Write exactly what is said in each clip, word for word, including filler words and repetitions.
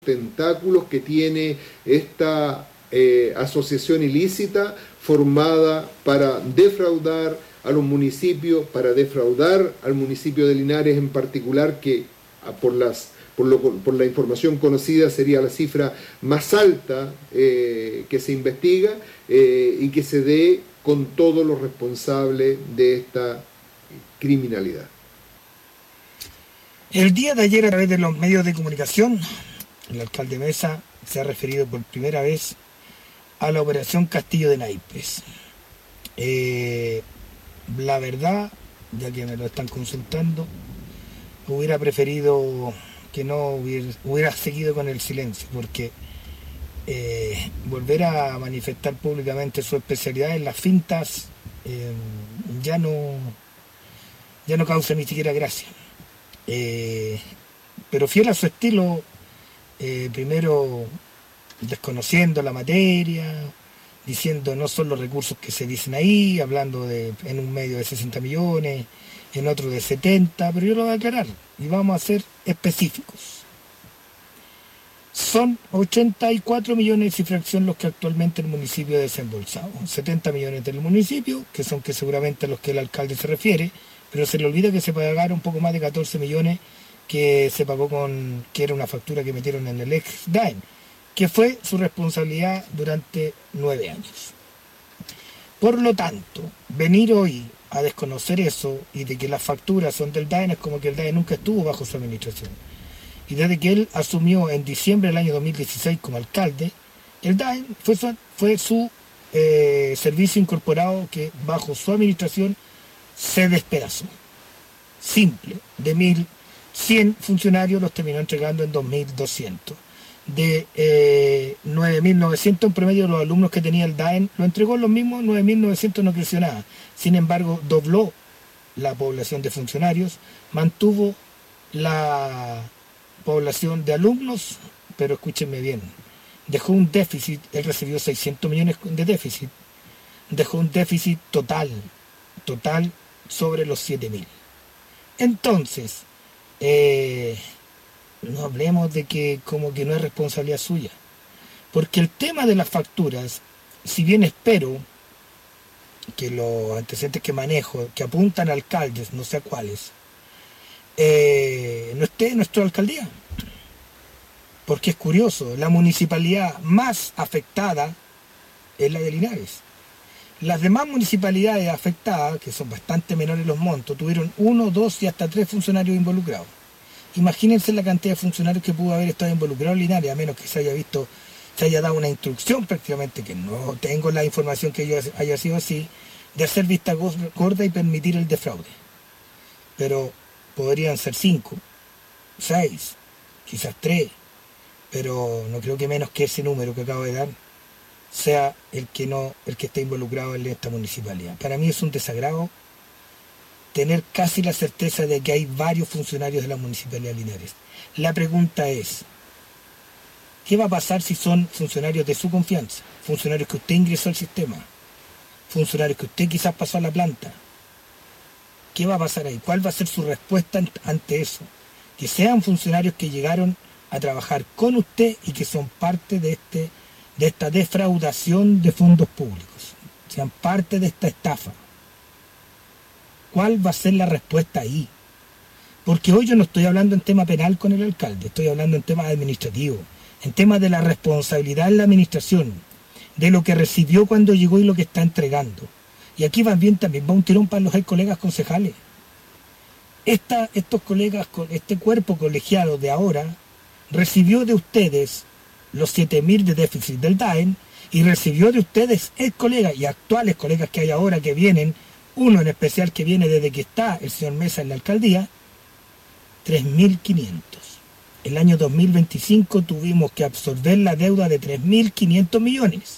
tentáculos que tiene esta eh, asociación ilícita formada para defraudar a los municipios, para defraudar al municipio de Linares en particular, que por, las, por, lo, por la información conocida sería la cifra más alta eh, que se investiga eh, y que se dé con todos los responsables de esta criminalidad. El día de ayer, a través de los medios de comunicación, el alcalde Mesa se ha referido por primera vez a la operación Castillo de Naipes. Eh, la verdad, ya que me lo están consultando, hubiera preferido que no hubiera, hubiera seguido con el silencio, porque eh, volver a manifestar públicamente su especialidad en las fintas eh, ya no ya no causa ni siquiera gracia. Eh, pero fiel a su estilo, eh, primero desconociendo la materia, diciendo no son los recursos que se dicen ahí, hablando de en un medio de sesenta millones, en otro de setenta, pero yo lo voy a aclarar y vamos a ser específicos. Son ochenta y cuatro millones y fracción los que actualmente el municipio ha desembolsado. setenta millones del municipio, que son que seguramente a los que el alcalde se refiere, pero se le olvida que se pagaron un poco más de catorce millones que se pagó con, que era una factura que metieron en el ex D A E N, que fue su responsabilidad durante nueve años. Por lo tanto, venir hoy a desconocer eso y de que las facturas son del D A E N es como que el D A E N nunca estuvo bajo su administración. Y desde que él asumió en diciembre del año dos mil dieciséis como alcalde, el D A E N fue su, fue su eh, servicio incorporado que bajo su administración se despedazó. Simple, de mil cien funcionarios los terminó entregando en dos mil doscientos. De eh, nueve mil novecientos en promedio los alumnos que tenía el D A E N, lo entregó en los mismos nueve mil novecientos, no creció nada. Sin embargo, dobló la población de funcionarios, mantuvo la población de alumnos, pero escúchenme bien, dejó un déficit, él recibió seiscientos millones de déficit, dejó un déficit total, total sobre los siete mil. Entonces, eh, no hablemos de que como que no es responsabilidad suya, porque el tema de las facturas, si bien espero que los antecedentes que manejo, que apuntan a alcaldes, no sé a cuáles, eh, no esté en nuestra alcaldía, porque es curioso, la municipalidad más afectada es la de Linares. Las demás municipalidades afectadas, que son bastante menores los montos, tuvieron uno, dos y hasta tres funcionarios involucrados. Imagínense la cantidad de funcionarios que pudo haber estado involucrado en Linares, a menos que se haya visto, se haya dado una instrucción prácticamente, que no tengo la información que haya sido así, de hacer vista gorda y permitir el defraude. Pero podrían ser cinco, seis, quizás tres, pero no creo que menos que ese número que acabo de dar sea el que no, el que esté involucrado en esta municipalidad. Para mí es un desagrado tener casi la certeza de que hay varios funcionarios de la municipalidad de Linares. La pregunta es, ¿qué va a pasar si son funcionarios de su confianza? Funcionarios que usted ingresó al sistema, funcionarios que usted quizás pasó a la planta. ¿Qué va a pasar ahí? ¿Cuál va a ser su respuesta ante eso? Que sean funcionarios que llegaron a trabajar con usted y que son parte de este de esta defraudación de fondos públicos, sean parte de esta estafa. ¿Cuál va a ser la respuesta ahí? Porque hoy yo no estoy hablando en tema penal con el alcalde, estoy hablando en temas administrativos, en temas de la responsabilidad en la administración, de lo que recibió cuando llegó y lo que está entregando. Y aquí va bien también, va un tirón para los colegas concejales. Esta, estos colegas, este cuerpo colegiado de ahora, recibió de ustedes los siete mil de déficit del D A E N y recibió de ustedes ex colegas y actuales colegas que hay ahora que vienen, uno en especial que viene desde que está el señor Mesa en la alcaldía, tres mil quinientos. El año dos mil veinticinco tuvimos que absorber la deuda de tres mil quinientos millones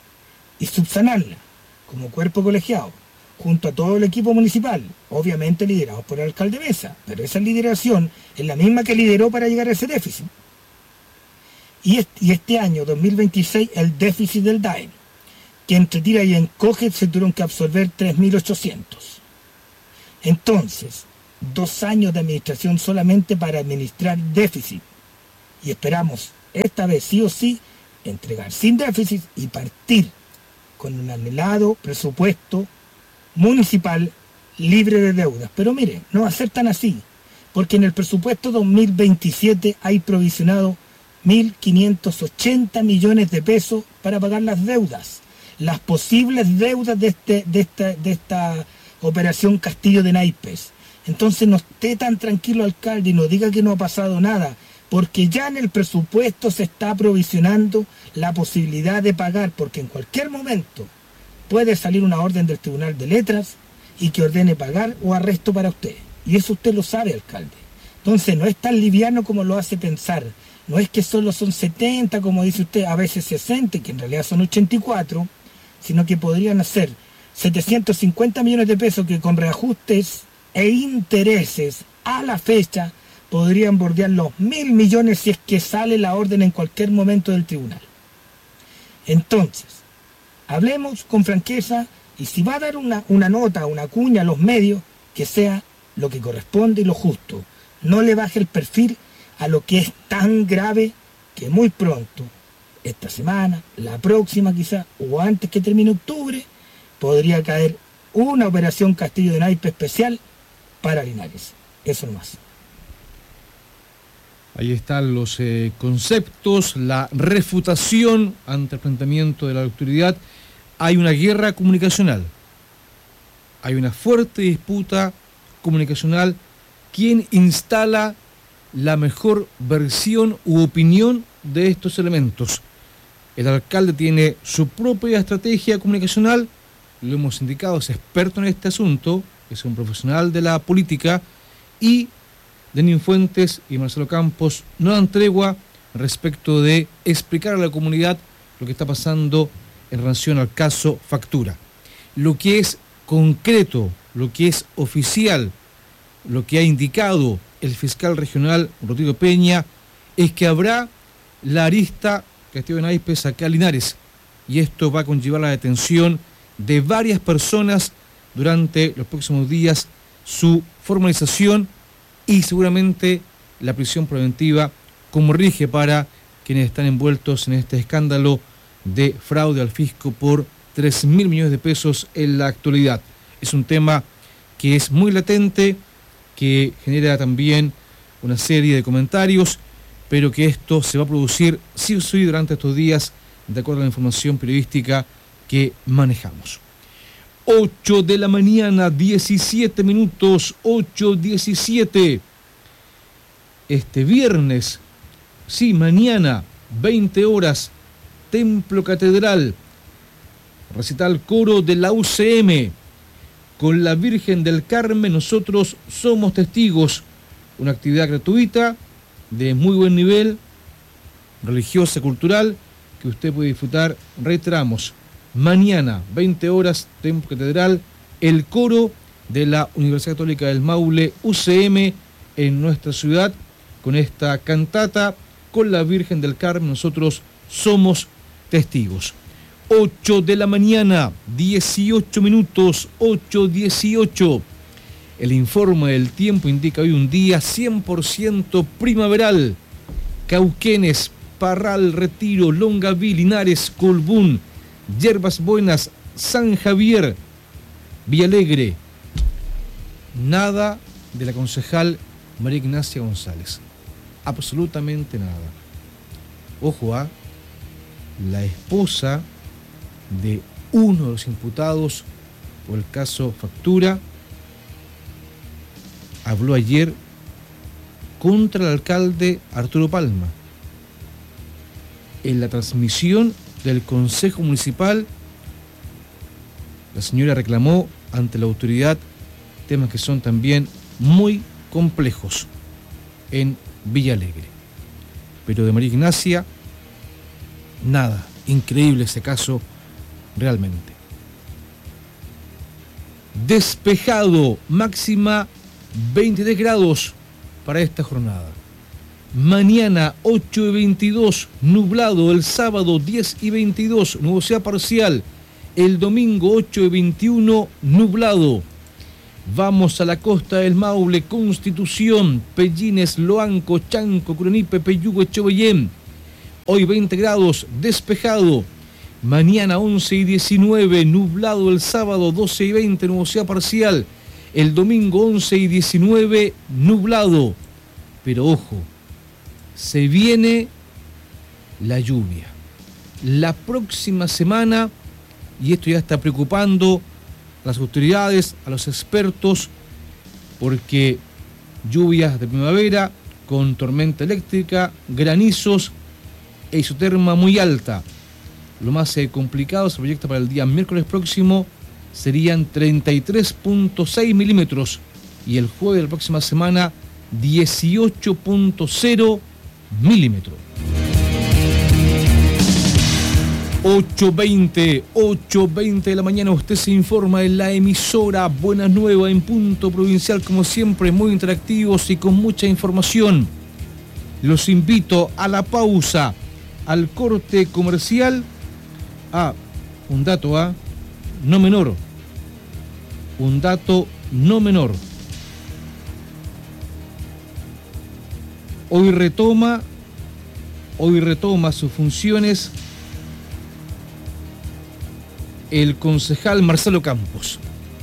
y subsanarla como cuerpo colegiado, junto a todo el equipo municipal, obviamente liderado por el alcalde Mesa, pero esa lideración es la misma que lideró para llegar a ese déficit. Y este, y este año, dos mil veintiséis, el déficit del D A E N, que entre tira y encoge se tuvieron que absorber tres mil ochocientos. Entonces, dos años de administración solamente para administrar déficit. Y esperamos esta vez sí o sí entregar sin déficit y partir con un anhelado presupuesto municipal libre de deudas. Pero mire, no va a ser tan así, porque en el presupuesto dos mil veintisiete hay provisionado mil quinientos ochenta millones de pesos para pagar las deudas, las posibles deudas de, este, de, esta, de esta operación Castillo de Naipes. Entonces no esté tan tranquilo, alcalde, y no diga que no ha pasado nada, porque ya en el presupuesto se está provisionando la posibilidad de pagar, porque en cualquier momento puede salir una orden del Tribunal de Letras y que ordene pagar o arresto para usted. Y eso usted lo sabe, alcalde. Entonces no es tan liviano como lo hace pensar. No es que solo son setenta, como dice usted, a veces sesenta, que en realidad son ochenta y cuatro, sino que podrían ser setecientos cincuenta millones de pesos que con reajustes e intereses a la fecha podrían bordear los mil millones si es que sale la orden en cualquier momento del tribunal. Entonces, hablemos con franqueza, y si va a dar una, una nota, una cuña a los medios, que sea lo que corresponde y lo justo. No le baje el perfil a lo que es tan grave que muy pronto, esta semana, la próxima quizá, o antes que termine octubre, podría caer una operación Castillo de Naipes especial para Linares. Eso nomás. Ahí están los eh, conceptos, la refutación ante el planteamiento de la autoridad. Hay una guerra comunicacional, hay una fuerte disputa comunicacional. ¿Quién instala la mejor versión u opinión de estos elementos? El alcalde tiene su propia estrategia comunicacional, lo hemos indicado, es experto en este asunto, es un profesional de la política, y Lenín Fuentes y Marcelo Campos no dan tregua respecto de explicar a la comunidad lo que está pasando en relación al caso Factura. Lo que es concreto, lo que es oficial, lo que ha indicado el fiscal regional Rodrigo Peña es que habrá la arista Castillo de Naipes acá en Linares, y esto va a conllevar la detención de varias personas durante los próximos días, su formalización y seguramente la prisión preventiva como rige para quienes están envueltos en este escándalo de fraude al fisco por tres mil millones de pesos en la actualidad. Es un tema que es muy latente, que genera también una serie de comentarios, pero que esto se va a producir sí o sí durante estos días, de acuerdo a la información periodística que manejamos. ocho de la mañana, diecisiete minutos, ocho diecisiete. Este viernes, sí, mañana, veinte horas, Templo Catedral, recital coro de la U C M, con la Virgen del Carmen, nosotros somos testigos. Una actividad gratuita, de muy buen nivel, religiosa, cultural, que usted puede disfrutar, reiteramos, mañana, veinte horas, Templo Catedral, el coro de la Universidad Católica del Maule, U C M, en nuestra ciudad, con esta cantata, con la Virgen del Carmen, nosotros somos testigos. ocho de la mañana, dieciocho minutos, ocho dieciocho. El informe del tiempo indica hoy un día cien por ciento primaveral. Cauquenes, Parral, Retiro, Longaví, Linares, Colbún, Yerbas Buenas, San Javier, Villalegre. Nada de la concejal María Ignacia González. Absolutamente nada. Ojo a la esposa de uno de los imputados por el caso Factura habló ayer contra el alcalde Arturo Palma. En la transmisión del Consejo Municipal, la señora reclamó ante la autoridad temas que son también muy complejos en Villalegre. Pero de María Ignacia, nada. Increíble ese caso, realmente. Despejado, máxima veintitrés grados para esta jornada. Mañana ocho y veintidós, nublado. El sábado diez y veintidós, nubosidad parcial. El domingo ocho y veintiuno, nublado. Vamos a la costa del Maule, Constitución, Pellines, Loanco, Chanco, Curanipe, Peyúgue, Chobellén. Hoy veinte grados, despejado. Mañana once y diecinueve, nublado el sábado, doce y veinte, nubosidad parcial. El domingo once y diecinueve, nublado. Pero ojo, se viene la lluvia. La próxima semana, y esto ya está preocupando a las autoridades, a los expertos, porque lluvias de primavera con tormenta eléctrica, granizos e isoterma muy alta. Lo más eh, complicado se proyecta para el día miércoles próximo, serían treinta y tres punto seis milímetros, y el jueves de la próxima semana dieciocho punto cero milímetros. ocho veinte, ocho veinte de la mañana, usted se informa en la emisora Buenas Nuevas en Punto Provincial, como siempre, muy interactivos y con mucha información. Los invito a la pausa, al corte comercial. Ah, un dato, ah, no menor, un dato no menor. Hoy retoma, hoy retoma sus funciones el concejal Marcelo Campos.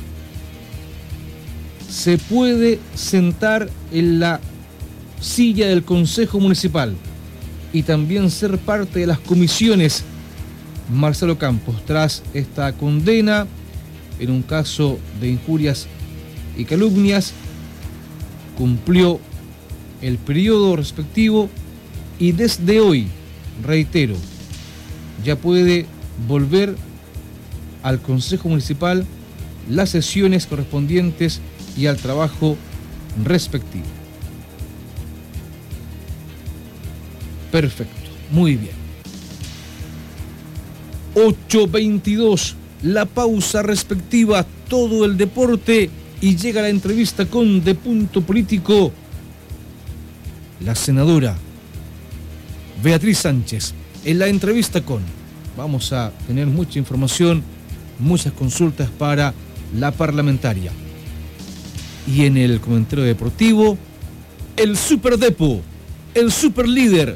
Se puede sentar en la silla del Consejo Municipal y también ser parte de las comisiones. Marcelo Campos, tras esta condena en un caso de injurias y calumnias, cumplió el periodo respectivo y desde hoy, reitero, ya puede volver al Consejo Municipal las sesiones correspondientes y al trabajo respectivo. Perfecto, muy bien. ocho veintidós, la pausa respectiva, todo el deporte, y llega la entrevista con De Punto Político, la senadora Beatriz Sánchez. En la entrevista con, vamos a tener mucha información, muchas consultas para la parlamentaria. Y en el comentario deportivo, el Superdepo, el Superlíder.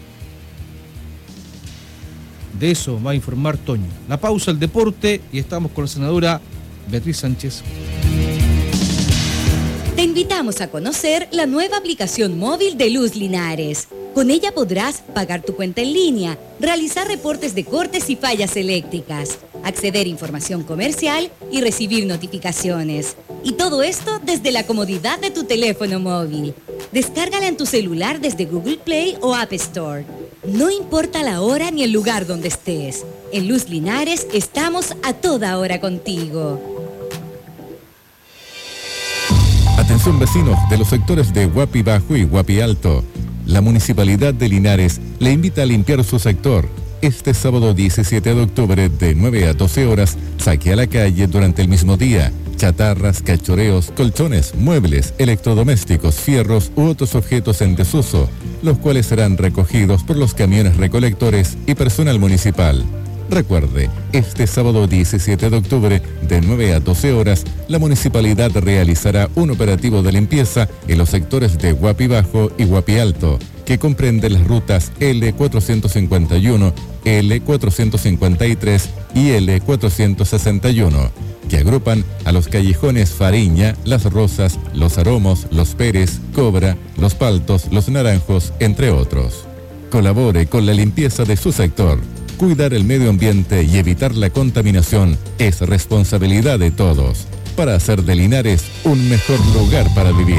De eso va a informar Toño. La pausa, el deporte, y estamos con la senadora Beatriz Sánchez. Te invitamos a conocer la nueva aplicación móvil de Luz Linares. Con ella podrás pagar tu cuenta en línea, realizar reportes de cortes y fallas eléctricas, acceder a información comercial y recibir notificaciones. Y todo esto desde la comodidad de tu teléfono móvil. Descárgala en tu celular desde Google Play o App Store. No importa la hora ni el lugar donde estés. En Luz Linares estamos a toda hora contigo. Atención vecinos de los sectores de Guapi Bajo y Guapi Alto. La Municipalidad de Linares le invita a limpiar su sector. Este sábado diecisiete de octubre de nueve a doce horas, saque a la calle durante el mismo día chatarras, cachoreos, colchones, muebles, electrodomésticos, fierros u otros objetos en desuso, los cuales serán recogidos por los camiones recolectores y personal municipal. Recuerde, este sábado diecisiete de octubre, de nueve a doce horas, la municipalidad realizará un operativo de limpieza en los sectores de Guapi Bajo y Guapi Alto, que comprende las rutas L cuatrocientos cincuenta y uno, L cuatrocientos cincuenta y tres y L cuatrocientos sesenta y uno, que agrupan a los callejones Fariña, Las Rosas, Los Aromos, Los Pérez, Cobra, Los Paltos, Los Naranjos, entre otros. Colabore con la limpieza de su sector. Cuidar el medio ambiente y evitar la contaminación es responsabilidad de todos, para hacer de Linares un mejor lugar para vivir.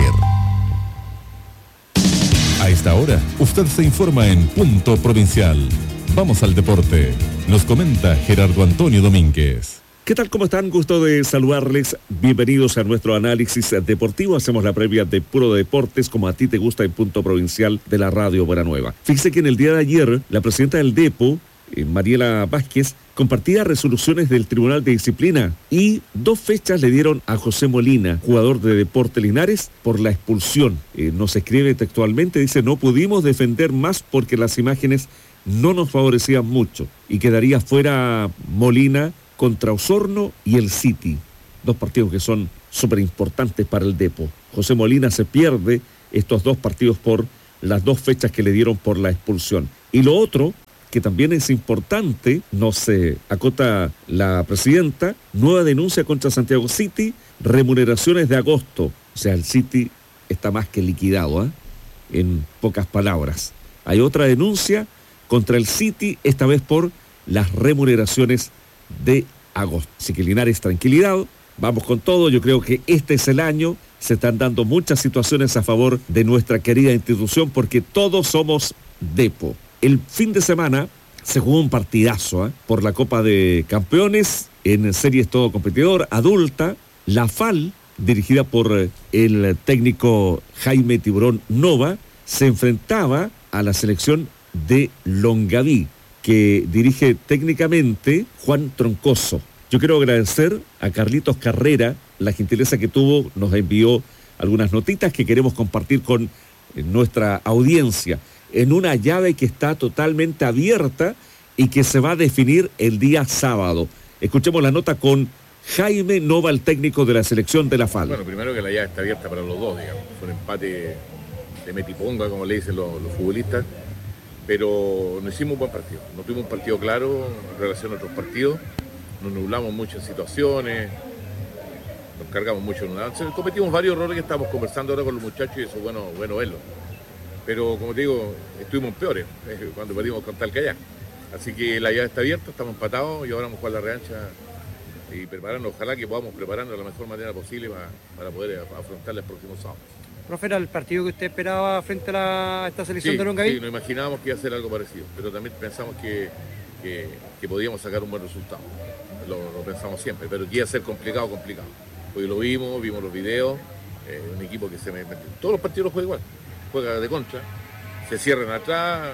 A esta hora, usted se informa en Punto Provincial. Vamos al deporte. Nos comenta Gerardo Antonio Domínguez. ¿Qué tal? ¿Cómo están? Gusto de saludarles. Bienvenidos a nuestro análisis deportivo. Hacemos la previa de Puro Deportes, como a ti te gusta, en Punto Provincial de la Radio Buena Nueva. Fíjese que en el día de ayer, la presidenta del Depo, eh, Mariela Vázquez, compartía resoluciones del Tribunal de Disciplina y dos fechas le dieron a José Molina, jugador de Deportes Linares, por la expulsión. Eh, nos escribe textualmente, dice: no pudimos defender más porque las imágenes no nos favorecían mucho y quedaría fuera Molina contra Osorno y el City, dos partidos que son súper importantes para el Depo. José Molina se pierde estos dos partidos por las dos fechas que le dieron por la expulsión. Y lo otro, que también es importante, nos eh, acota la presidenta, nueva denuncia contra Santiago City, remuneraciones de agosto. O sea, el City está más que liquidado, ¿eh? En pocas palabras. Hay otra denuncia contra el City, esta vez por las remuneraciones de agosto. Así que Linares, tranquilidad, vamos con todo. Yo creo que este es el año. Se están dando muchas situaciones a favor de nuestra querida institución porque todos somos Depo. El fin de semana se jugó un partidazo ¿eh? por la Copa de Campeones en series todo competidor, adulta. La F A L, dirigida por el técnico Jaime Tiburón Nova, se enfrentaba a la selección de Longaví, que dirige técnicamente Juan Troncoso. Yo quiero agradecer a Carlitos Carrera la gentileza que tuvo, nos envió algunas notitas que queremos compartir con nuestra audiencia, en una llave que está totalmente abierta y que se va a definir el día sábado. Escuchemos la nota con Jaime Nova, el técnico de la selección de la F A L. Bueno, primero que la llave está abierta para los dos, digamos. Fue un empate de metiponga, como le dicen los, los futbolistas, pero no hicimos un buen partido. No tuvimos un partido claro en relación a otros partidos. Nos nublamos mucho en situaciones, nos cargamos mucho en una... Cometimos varios errores que estamos conversando ahora con los muchachos y eso es bueno, bueno verlo. Pero como te digo, estuvimos peores eh, cuando perdimos con Talcahuano. Así que la llave está abierta, estamos empatados y ahora vamos a jugar la revancha y prepararnos, ojalá que podamos prepararnos de la mejor manera posible para, para poder afrontar el próximo sábado. Profe, ¿era el partido que usted esperaba frente a, la, a esta selección sí, de Longaví? Sí, nos imaginábamos que iba a ser algo parecido, pero también pensamos que, que, que podíamos sacar un buen resultado. Lo, lo pensamos siempre, pero que iba a ser complicado, complicado. Hoy lo vimos, vimos los videos, eh, un equipo que se mete. Todos los partidos los juega igual, juega de contra, se cierran atrás,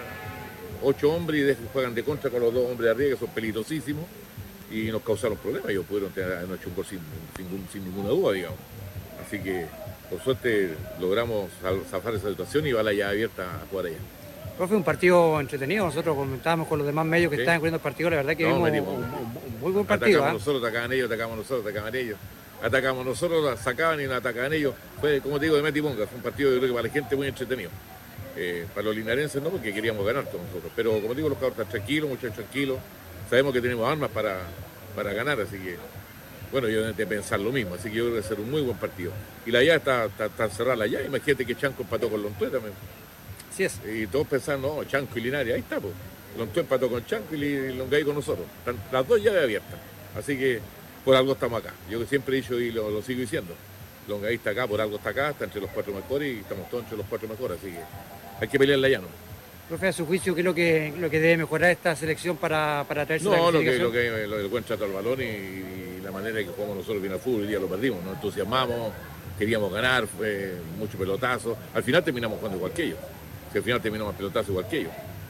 ocho hombres y de, juegan de contra con los dos hombres de arriba que son peligrosísimos y nos causaron problemas. Ellos pudieron tener anoche un gol sin, sin, sin ninguna duda, digamos. Así que por suerte logramos zafar esa situación y va la llave abierta a jugar allá. Profe, un partido entretenido. Nosotros comentábamos con los demás medios que ¿Sí? estaban cubriendo el partido. La verdad que no, vimos metimos, un, un, un muy buen partido. Atacamos ¿eh? nosotros, atacaban ellos, atacamos nosotros, atacaban ellos. Atacamos nosotros, la sacaban y la atacaban ellos. Fue, como te digo, de metiponga. Fue un partido, yo creo que para la gente muy entretenido. Eh, para los linarenses no, porque queríamos ganar todos nosotros. Pero como digo, los cabros están tranquilos, muchachos tranquilos. Sabemos que tenemos armas para, para ganar, así que... Bueno, yo de pensar lo mismo, así que yo creo que va a ser un muy buen partido. Y la llave está, está, está cerrada la llave. Imagínate que Chanco empató con Lontué también. Así es. Y todos pensando, no, Chanco y Linares, ahí está, pues. Lontué empató con Chanco y Longaví con nosotros. Están las dos llaves abiertas. Así que por algo estamos acá. Yo que siempre he dicho y lo, lo sigo diciendo. Longaví está acá, por algo está acá, está entre los cuatro mejores y estamos todos entre los cuatro mejores. Así que hay que pelear la llano. Profe, a su juicio, ¿qué es lo que, lo que debe mejorar esta selección para, para traerse la No, lo que, clasificación? lo que lo, el buen trato al balón y, y la manera en que jugamos nosotros bien al fútbol, hoy día lo perdimos, nos entusiasmamos, queríamos ganar, fue mucho pelotazo. Al final terminamos jugando igual que ellos. Si al final terminamos pelotazo igual que ellos.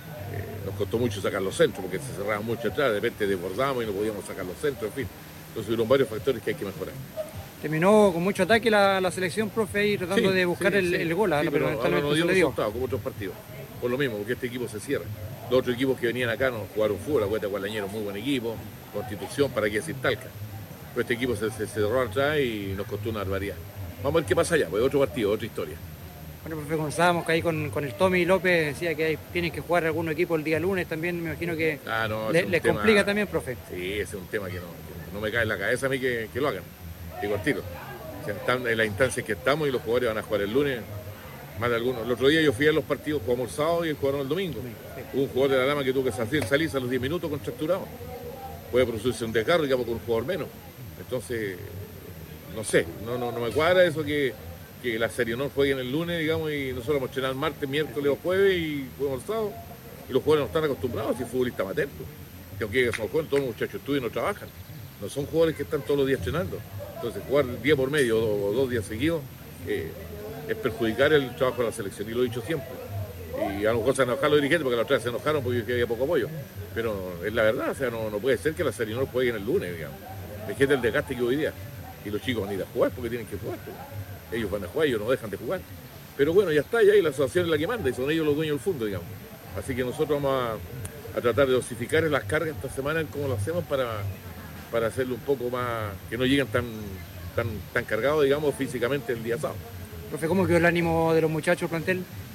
Eh, nos costó mucho sacar los centros porque se cerraban mucho atrás, de repente desbordamos y no podíamos sacar los centros, en fin. Entonces hubieron varios factores que hay que mejorar. Terminó con mucho ataque la, la selección, profe, y tratando Sí, de buscar sí, el, sí. el gol, Sí, ¿no? pero pero ahora no dio se le dio. resultado como otros partidos. Por lo mismo, porque este equipo se cierra. Los otros equipos que venían acá no jugaron fútbol, Agueta Gualañero, muy buen equipo, Constitución, para que decir Talca. Pero este equipo se, se cerró atrás y nos costó una barbaridad. Vamos a ver qué pasa allá, pues otro partido, otra historia. Bueno, profe, comenzábamos que ahí con, con el Tommy López, decía que hay, tienen que jugar algunos equipos el día lunes también, me imagino que Ah, no, le- ese es un les tema- complica también, profe. Sí, ese es un tema que no, que no me cae en la cabeza a mí que, que lo hagan. Digo al tiro. O sea, están en las instancias que estamos y los jugadores van a jugar el lunes, más de algunos. El otro día yo fui a los partidos, jugamos el sábado y el jugaron el domingo. Hubo un jugador de la Lama que tuvo que salir, salirse a los diez minutos contracturado. Puede producirse un desgarro, digamos, con un jugador menos. Entonces, no sé, no, no, no me cuadra eso que, que la serie no jueguen el lunes, digamos, y nosotros vamos a entrenar martes, miércoles o jueves y jugamos el sábado. Y los jugadores no están acostumbrados, si es futbolista amateur. Que aunque son jóvenes, todos los muchachos estudian, no trabajan. No son jugadores que están todos los días entrenando. Entonces, jugar día por medio o, o dos días seguidos eh, es perjudicar el trabajo de la selección, y lo he dicho siempre. Y a lo mejor se enojaron los dirigentes porque la otra vez se enojaron porque había poco apoyo. Pero es la verdad, o sea, no, no puede ser que la serie no jueguen el lunes, digamos. Fíjate el desgaste que hoy día. Y los chicos van a ir a jugar porque tienen que jugar. Pues. Ellos van a jugar, ellos no dejan de jugar. Pero bueno, ya está, ya y la asociación es la que manda y son ellos los dueños del fondo, digamos. Así que nosotros vamos a, a tratar de dosificar las cargas esta semana, como lo hacemos para, para hacerlo un poco más, que no lleguen tan, tan, tan cargados, digamos, físicamente el día sábado. Profe, ¿cómo quedó el ánimo de los muchachos, plantel?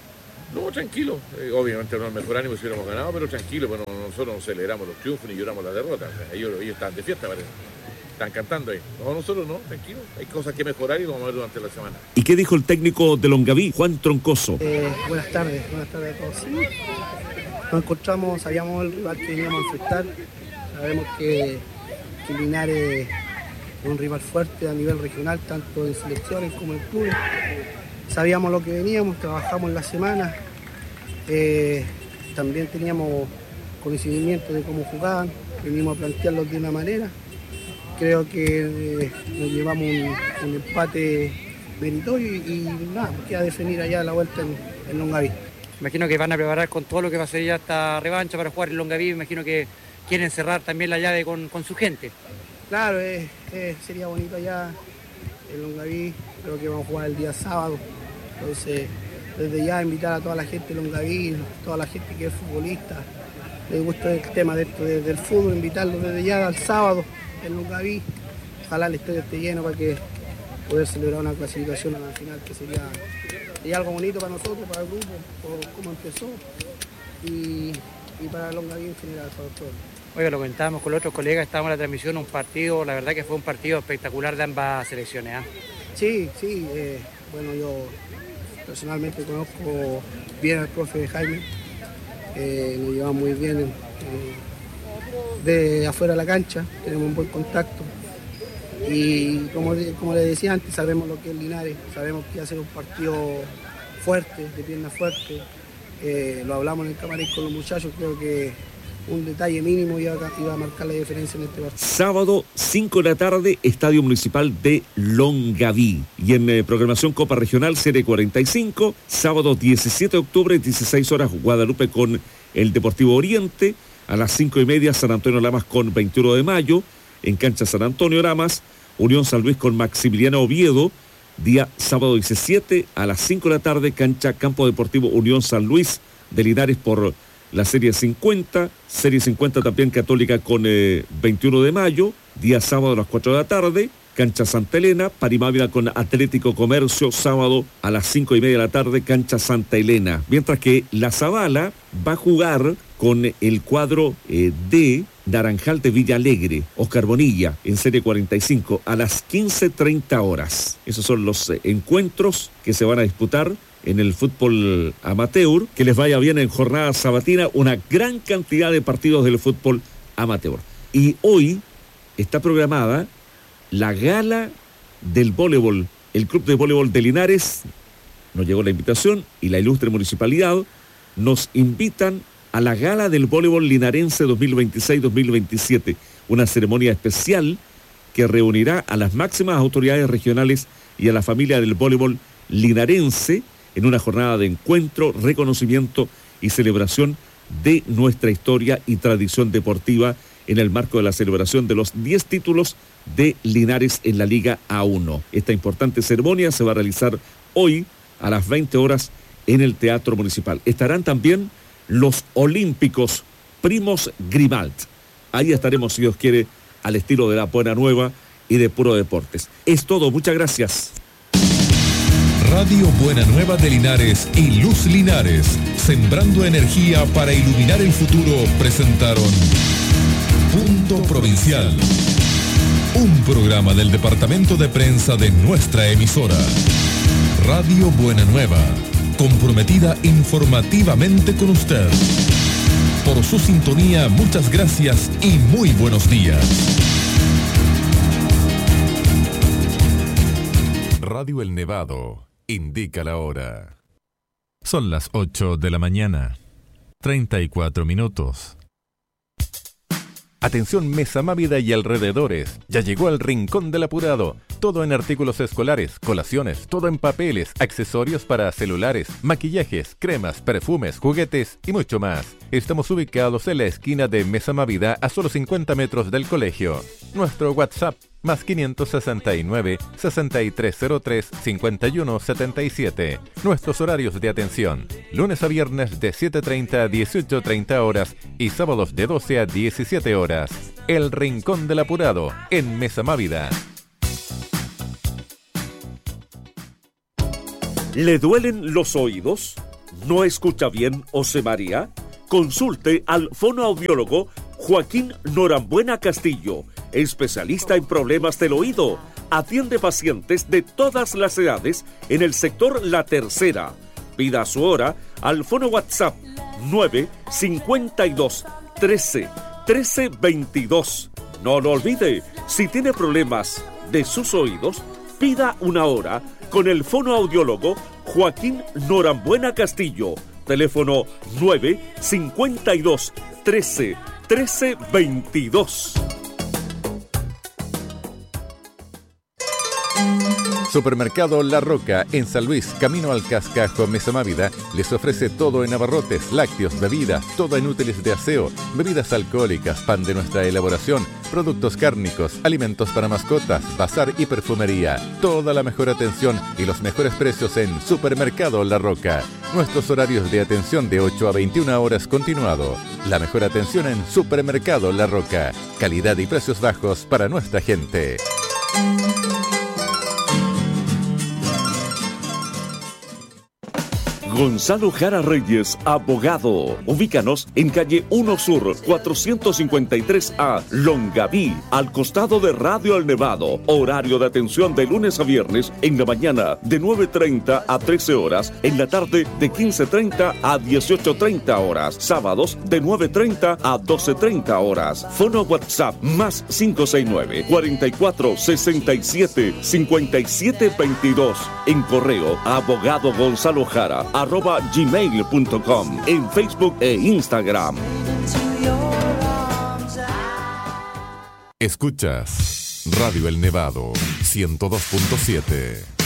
No, tranquilo. Eh, obviamente no el mejor ánimo si hubiéramos ganado, pero tranquilo, pero nosotros no celebramos los triunfos ni lloramos la derrota. O sea, ellos, ellos están de fiesta, parece. Están cantando ahí. No, nosotros no, tranquilo. Hay cosas que mejorar y lo vamos a ver durante la semana. ¿Y qué dijo el técnico de Longaví, Juan Troncoso? Eh, buenas tardes, buenas tardes a todos. Sí, nos encontramos, sabíamos el rival que veníamos a enfrentar. Sabemos que, que Linares es un rival fuerte a nivel regional, tanto en selecciones como en clubes. Sabíamos lo que veníamos, trabajamos en la semana. Eh, también teníamos conocimiento de cómo jugaban, venimos a plantearlos de una manera. Creo que eh, nos llevamos un, un empate meritorio y, y nada, queda definir allá la vuelta en, en Longaví. Imagino que van a preparar con todo lo que va a ser ya esta revancha para jugar en Longaví. Imagino que quieren cerrar también la llave con, con su gente. Claro, eh, eh, sería bonito allá en Longaví. Creo que vamos a jugar el día sábado. Entonces, desde ya invitar a toda la gente de Longaví, toda la gente que es futbolista, les gusta el tema de esto, de, del fútbol, invitarlos desde ya al sábado en Longaví. Ojalá el estadio esté lleno para que poder celebrar una clasificación a la final, que sería, sería algo bonito para nosotros, para el grupo, por cómo empezó y, y para Longaví en general, para todos. Oiga, lo comentábamos con los otros colegas, estábamos en la transmisión, un partido, la verdad que fue un partido espectacular de ambas selecciones. ¿eh? Sí, sí, eh, bueno, yo personalmente conozco bien al profe Jaime, eh, nos llevamos muy bien eh, de afuera de la cancha, tenemos un buen contacto y como, como le decía antes, sabemos lo que es Linares, sabemos que hacer un partido fuerte, de pierna fuerte, eh, lo hablamos en el camarín con los muchachos, creo que un detalle mínimo iba a, iba a marcar la diferencia en este partido. Sábado, cinco de la tarde, Estadio Municipal de Longaví. Y en eh, programación Copa Regional, Serie cuarenta y cinco, sábado diecisiete de octubre, dieciséis horas, Guadalupe con el Deportivo Oriente. A las cinco y media, San Antonio Lamas con veintiuno de mayo. En cancha San Antonio Lamas, Unión San Luis con Maximiliano Oviedo. Día sábado diecisiete, a las cinco de la tarde, cancha Campo Deportivo Unión San Luis de Linares por la Serie cincuenta, Serie cincuenta también Católica con eh, veintiuno de mayo, día sábado a las cuatro de la tarde, cancha Santa Elena, Parimávila con Atlético Comercio, sábado a las cinco y media de la tarde, cancha Santa Elena. Mientras que La Zabala va a jugar con el cuadro eh, de Naranjal de Villa Alegre, Oscar Bonilla, en Serie cuarenta y cinco, a las quince treinta horas. Esos son los eh, encuentros que se van a disputar en el fútbol amateur. Que les vaya bien en jornada sabatina, una gran cantidad de partidos del fútbol amateur. Y hoy está programada la gala del voleibol. El Club de Voleibol de Linares, nos llegó la invitación y la ilustre municipalidad nos invitan a la gala del voleibol linarense dos mil veintiséis dos mil veintisiete, una ceremonia especial que reunirá a las máximas autoridades regionales y a la familia del voleibol linarense en una jornada de encuentro, reconocimiento y celebración de nuestra historia y tradición deportiva en el marco de la celebración de los diez títulos de Linares en la Liga A uno. Esta importante ceremonia se va a realizar hoy a las veinte horas en el Teatro Municipal. Estarán también los olímpicos Primos Grimalt. Ahí estaremos, si Dios quiere, al estilo de la Buena Nueva y de Puro Deportes. Es todo, muchas gracias. Radio Buena Nueva de Linares y Luz Linares, sembrando energía para iluminar el futuro, presentaron Punto Provincial, un programa del departamento de prensa de nuestra emisora. Radio Buena Nueva, comprometida informativamente con usted. Por su sintonía, muchas gracias y muy buenos días. Radio El Nevado indica la hora. Son las ocho de la mañana, treinta y cuatro minutos. Atención Mesa Mávida y alrededores, ya llegó al Rincón del Apurado. Todo en artículos escolares, colaciones, todo en papeles, accesorios para celulares, maquillajes, cremas, perfumes, juguetes y mucho más. Estamos ubicados en la esquina de Mesa Mávida a solo cincuenta metros del colegio. Nuestro WhatsApp, más quinientos sesenta y nueve, sesenta y tres cero tres, cincuenta y uno setenta y siete. Nuestros horarios de atención, lunes a viernes de siete treinta a dieciocho treinta horas y sábados de doce a diecisiete horas. El Rincón del Apurado, en Mesa Mávida. ¿Le duelen los oídos? ¿No escucha bien o se marea? Consulte al fonoaudiólogo Joaquín Norambuena Castillo, especialista en problemas del oído. Atiende pacientes de todas las edades en el sector La Tercera. Pida su hora al fono WhatsApp nueve cincuenta y dos trece trece veintidós. No lo olvide, si tiene problemas de sus oídos, pida una hora con el fonoaudiólogo Joaquín Norambuena Castillo. Teléfono nueve cincuenta y dos trece trece veintidós. Supermercado La Roca, en San Luis, camino al Cascajo, Mesamávida, les ofrece todo en abarrotes, lácteos, bebidas, todo en útiles de aseo, bebidas alcohólicas, pan de nuestra elaboración, productos cárnicos, alimentos para mascotas, bazar y perfumería. Toda la mejor atención y los mejores precios en Supermercado La Roca. Nuestros horarios de atención de ocho a veintiuna horas continuado. La mejor atención en Supermercado La Roca. Calidad y precios bajos para nuestra gente. Gonzalo Jara Reyes, abogado. Ubícanos en calle uno Sur, cuatrocientos cincuenta y tres A, Longaví, al costado de Radio El Nevado. Horario de atención de lunes a viernes en la mañana de nueve treinta a trece horas, en la tarde de quince treinta a dieciocho treinta horas, sábados de nueve treinta a doce treinta horas. Fono WhatsApp más cinco seis nueve, cuarenta y cuatro, sesenta y siete, cincuenta y siete veintidós. En correo abogado Gonzalo Jara arroba gmail punto com, en Facebook e Instagram. Escuchas Radio El Nevado ciento dos punto siete.